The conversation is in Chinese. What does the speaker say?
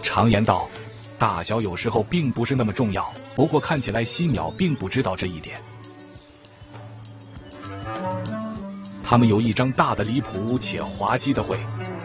常言道，大小有时候并不是那么重要，不过看起来犀鸟并不知道这一点。他们有一张大的离谱且滑稽的会，